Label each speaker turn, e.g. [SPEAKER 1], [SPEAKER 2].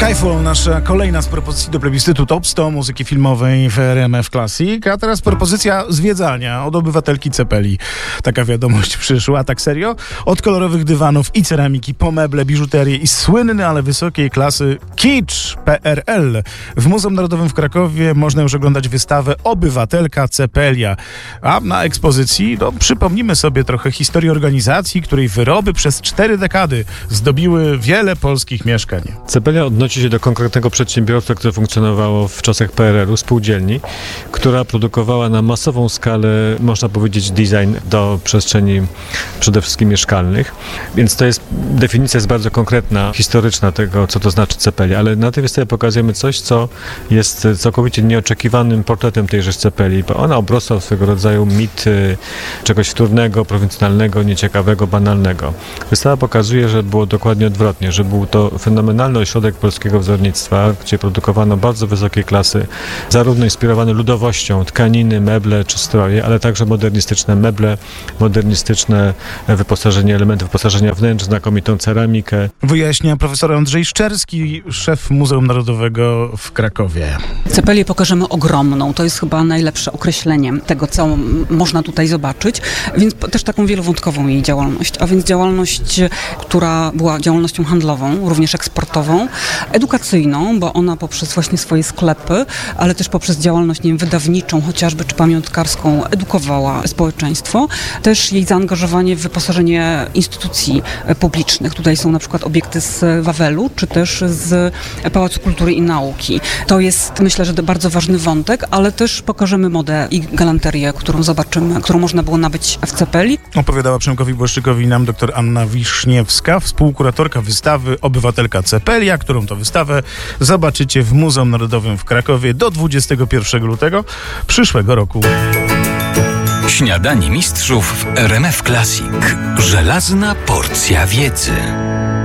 [SPEAKER 1] Skyfall, nasza kolejna z propozycji do plebiscytu Top 100 muzyki filmowej w RMF Classic, a teraz propozycja zwiedzania od obywatelki Cepeli. Taka wiadomość przyszła, a tak serio? Od kolorowych dywanów i ceramiki po meble, biżuterię i słynny, ale wysokiej klasy Kitsch PRL. W Muzeum Narodowym w Krakowie można już oglądać wystawę Obywatelka Cepelia. A na ekspozycji, przypomnimy sobie trochę historii organizacji, której wyroby przez 4 dekady zdobiły wiele polskich mieszkań.
[SPEAKER 2] Cepelia odnosi się do konkretnego przedsiębiorstwa, które funkcjonowało w czasach PRL-u, spółdzielni, która produkowała na masową skalę, można powiedzieć, design do przestrzeni przede wszystkim mieszkalnych. Więc to jest, definicja jest bardzo konkretna, historyczna tego, co to znaczy Cepelia, ale na tej wystawie pokazujemy coś, co jest całkowicie nieoczekiwanym portretem tejże Cepeli, bo ona obrosła swego rodzaju mit czegoś wtórnego, prowincjonalnego, nieciekawego, banalnego. Wystawa pokazuje, że było dokładnie odwrotnie, że był to fenomenalny ośrodek polskiego wzornictwa, gdzie produkowano bardzo wysokiej klasy, zarówno inspirowane ludowością, tkaniny, meble czy stroje, ale także modernistyczne meble, modernistyczne wyposażenie, elementy wyposażenia wnętrz, znakomitą ceramikę.
[SPEAKER 1] Wyjaśnia profesor Andrzej Szczerski, szef Muzeum Narodowego w Krakowie.
[SPEAKER 3] Cepelię pokażemy ogromną. To jest chyba najlepsze określenie tego, co można tutaj zobaczyć, więc też taką wielowątkową jej działalność, a więc działalność, która była działalnością handlową, również eksportową, edukacyjną, bo ona poprzez właśnie swoje sklepy, ale też poprzez działalność, wydawniczą chociażby, czy pamiątkarską edukowała społeczeństwo. Też jej zaangażowanie w wyposażenie instytucji publicznych. Tutaj są na przykład obiekty z Wawelu, czy też z Pałacu Kultury i Nauki. To jest, myślę, że bardzo ważny wątek, ale też pokażemy modę i galanterię, którą zobaczymy, którą można było nabyć w Cepeli.
[SPEAKER 1] Opowiadała Przemkowi Błaszczykowi nam dr Anna Wiśniewska, współkuratorka wystawy Obywatelka Cepelia, którą to wystawę zobaczycie w Muzeum Narodowym w Krakowie do 21 lutego przyszłego roku.
[SPEAKER 4] Śniadanie mistrzów w RMF Classic. Żelazna porcja wiedzy.